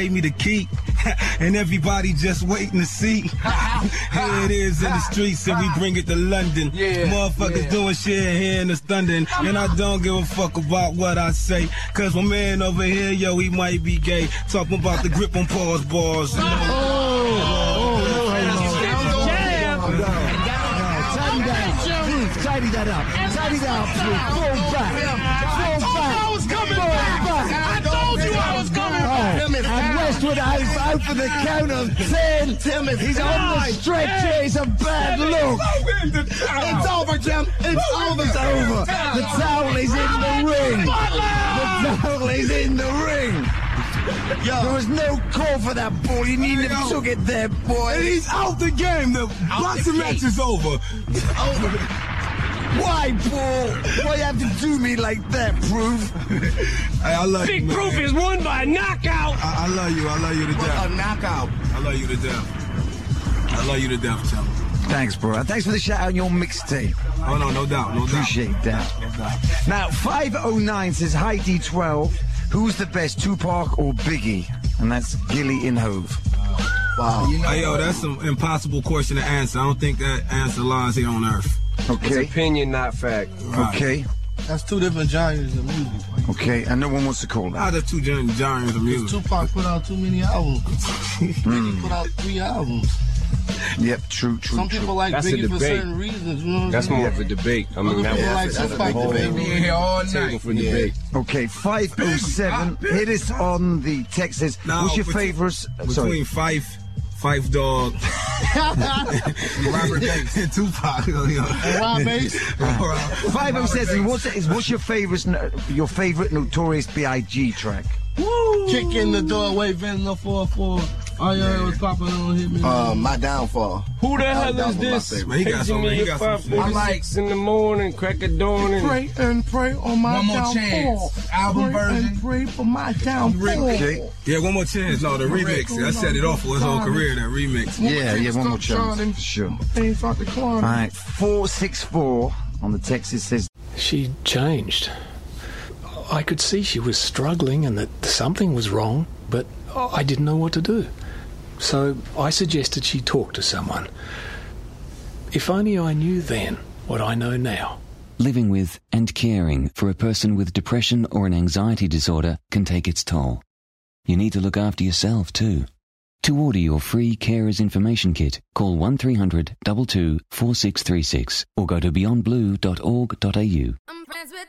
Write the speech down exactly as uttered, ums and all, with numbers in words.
Gave me the key, and everybody just waiting to see. Here it is in the streets, and we bring it to London. Yeah, Motherfuckers yeah. doing shit here in the London, and I don't give a fuck about what I say. Cause my man over here, yo, he might be gay. Talking about the grip on pause bars. You know? Oh, oh, oh, tidy that up. Tidy that up. Tidy that up. Fall back. Fall back. I was coming back. I told you I was coming back. And Westwood out, out for the count of ten. Timothy, he's on the stretch. It's a bad look. It's over, Jim. It's over. It's over. The towel is in the ring. The towel is in the ring. Yo. There was no call for that ball. You needn't have took it there, boy. And he's out the game. The boxing match is over. It's over. Why, Paul? Why you have to do me like that, Proof? Hey, I love Big you, Proof is won by a knockout. I, I love you. I love you to death. A knockout. I love you to death. I love you to death, Tim. Thanks, bro. Thanks for the shout out on your mixtape. Oh, no, no doubt. No Appreciate doubt. that. No doubt. Now, five oh nine says, hi, D twelve. Who's the best, Tupac or Biggie? And that's Gilly in Hove. Wow. You know, hey, yo, that's an impossible question to answer. I don't think that answer lies here on Earth. Okay. It's opinion, not fact. Right. Okay. That's two different genres of music. Okay, and no one wants to call that. How the two genres of music? Tupac put out too many albums. Biggie put out three albums. Yep, true, true, Some true. people like that's Biggie for certain reasons. You know what that's I'm more of a debate. I mean, that like was that's Tupac a whole debate. be here all night for yeah. debate. Okay, five oh seven. Hit us on the text. Says, no, what's your between, favorites? Between Sorry. Fife, Fife Dog, Robert Banks, and Tupac. And Rob Bass. five oh seven. What's is what's your favorite your favorite Notorious B I G track? Woo! Kick in the doorway, Vanilla four four. Oh yeah, it was popping on hit me. Uh, my downfall. Who the hell that is this? Man, he got some, he got some shit. I like in the morning, crack of dawn, and pray and pray on my one more downfall. chance. Album pray version. And pray for my downfall. Okay. Yeah, one more chance. No, the remix. I set it off for his whole career. That remix. Yeah, yeah, one more chance. Sure. Things start to climb. All right, four six four on the text. It says She changed. I could see she was struggling and that something was wrong, but I didn't know what to do. So I suggested she talk to someone. If only I knew then what I know now. Living with and caring for a person with depression or an anxiety disorder can take its toll. You need to look after yourself too. To order your free Carers Information Kit, call one three hundred two two four six three six or go to beyond blue dot org dot a u. I'm friends with